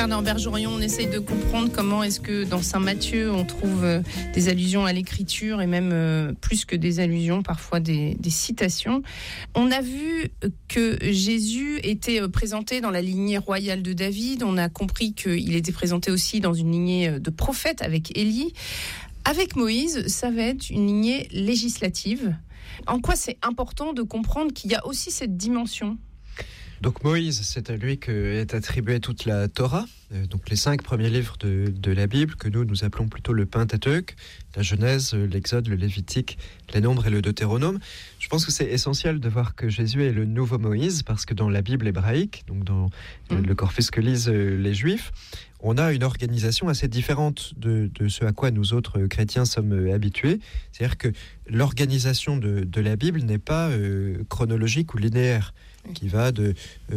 Bernard Bergeron, on essaye de comprendre comment est-ce que dans Saint Matthieu, on trouve des allusions à l'écriture et même plus que des allusions, parfois des citations. On a vu que Jésus était présenté dans la lignée royale de David. On a compris qu'il était présenté aussi dans une lignée de prophètes avec Élie. Avec Moïse, ça va être une lignée législative. En quoi c'est important de comprendre qu'il y a aussi cette dimension ? Donc Moïse, c'est à lui qu'est attribuée toute la Torah, donc les 5 premiers livres de la Bible, que nous appelons plutôt le Pentateuque, la Genèse, l'Exode, le Lévitique, les Nombres et le Deutéronome. Je pense que c'est essentiel de voir que Jésus est le nouveau Moïse, parce que dans la Bible hébraïque, donc dans le corpus que lisent les Juifs, on a une organisation assez différente de ce à quoi nous autres chrétiens sommes habitués. C'est-à-dire que l'organisation de la Bible n'est pas chronologique ou linéaire, qui va de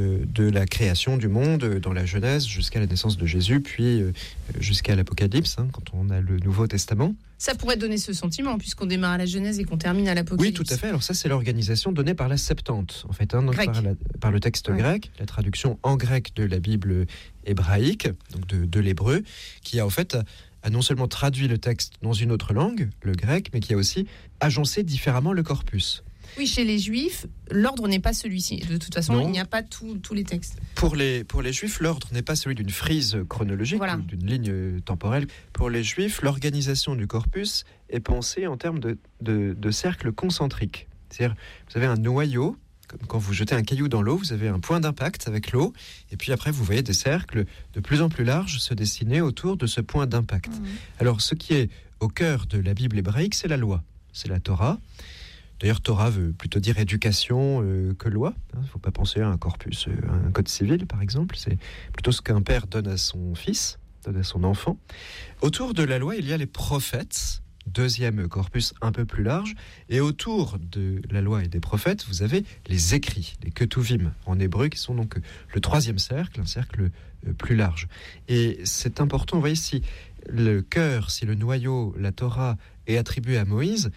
la création du monde dans la Genèse jusqu'à la naissance de Jésus, puis jusqu'à l'Apocalypse, quand on a le Nouveau Testament. Ça pourrait donner ce sentiment, puisqu'on démarre à la Genèse et qu'on termine à l'Apocalypse. Oui, tout à fait. Alors ça, c'est l'organisation donnée par la Septante, en fait, donc par le texte grec, la traduction en grec de la Bible hébraïque, donc de l'hébreu, qui a en fait a non seulement traduit le texte dans une autre langue, le grec, mais qui a aussi agencé différemment le corpus. Oui, chez les Juifs, l'ordre n'est pas celui-ci. De toute façon, il n'y a pas tous les textes. Pour les Juifs, l'ordre n'est pas celui d'une frise chronologique, ou d'une ligne temporelle. Pour les Juifs, l'organisation du corpus est pensée en termes de cercles concentriques. C'est-à-dire, vous avez un noyau, comme quand vous jetez un caillou dans l'eau, vous avez un point d'impact avec l'eau, et puis après, vous voyez des cercles de plus en plus larges se dessiner autour de ce point d'impact. Alors, ce qui est au cœur de la Bible hébraïque, c'est la loi, c'est la Torah. D'ailleurs, Torah veut plutôt dire éducation que loi. Il ne faut pas penser à un corpus, un code civil, par exemple. C'est plutôt ce qu'un père donne à son fils, donne à son enfant. Autour de la loi, il y a les prophètes, deuxième corpus un peu plus large. Et autour de la loi et des prophètes, vous avez les écrits, les ketuvim en hébreu, qui sont donc le troisième cercle, un cercle plus large. Et c'est important, vous voyez, si le cœur, si le noyau, la Torah est attribué à Moïse,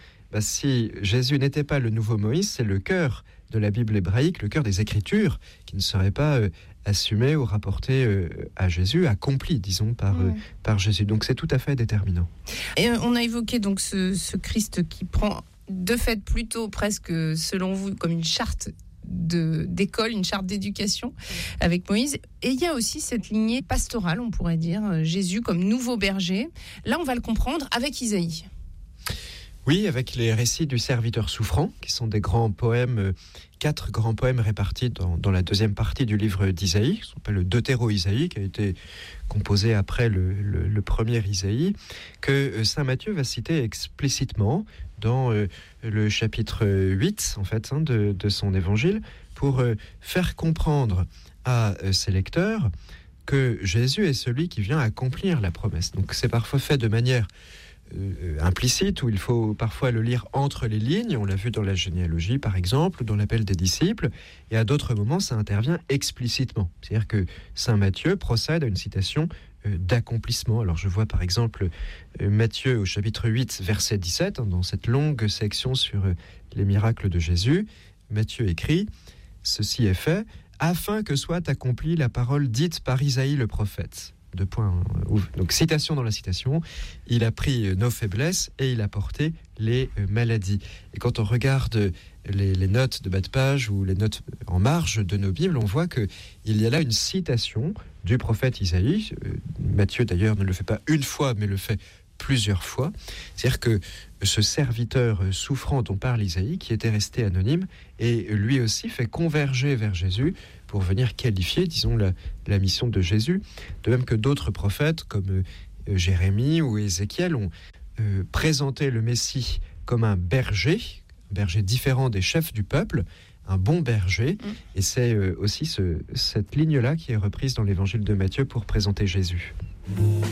si Jésus n'était pas le nouveau Moïse, c'est le cœur de la Bible hébraïque, le cœur des Écritures, qui ne serait pas assumé ou rapporté à Jésus, accompli, disons, par Jésus. Donc c'est tout à fait déterminant. Et on a évoqué donc ce Christ qui prend de fait plutôt presque, selon vous, comme une charte d'école, une charte d'éducation avec Moïse. Et il y a aussi cette lignée pastorale, on pourrait dire, Jésus comme nouveau berger. Là, on va le comprendre avec Isaïe. Oui, avec les récits du serviteur souffrant, qui sont des grands poèmes, 4 grands poèmes répartis dans la deuxième partie du livre d'Isaïe, qui s'appelle le Deutéro-Isaïe, qui a été composé après le premier Isaïe, que saint Matthieu va citer explicitement dans le chapitre 8 en fait, de son évangile, pour faire comprendre à ses lecteurs que Jésus est celui qui vient accomplir la promesse. Donc c'est parfois fait de manière implicite, où il faut parfois le lire entre les lignes, on l'a vu dans la généalogie par exemple, ou dans l'appel des disciples, et à d'autres moments ça intervient explicitement, c'est-à-dire que saint Matthieu procède à une citation d'accomplissement. Alors je vois par exemple Matthieu au chapitre 8 verset 17, dans cette longue section sur les miracles de Jésus, Matthieu écrit « Ceci est fait afin que soit accomplie la parole dite par Isaïe le prophète ». Donc citation dans la citation, il a pris nos faiblesses et il a porté les maladies. Et quand on regarde les notes de bas de page ou les notes en marge de nos Bibles, on voit qu'il y a là une citation du prophète Isaïe. Matthieu d'ailleurs ne le fait pas une fois, mais le fait plusieurs fois. C'est-à-dire que ce serviteur souffrant dont parle Isaïe, qui était resté anonyme, et lui aussi fait converger vers Jésus pour venir qualifier, disons, la mission de Jésus. De même que d'autres prophètes, comme Jérémie ou Ézéchiel, ont présenté le Messie comme un berger différent des chefs du peuple, un bon berger. Et c'est aussi cette ligne-là qui est reprise dans l'évangile de Matthieu pour présenter Jésus.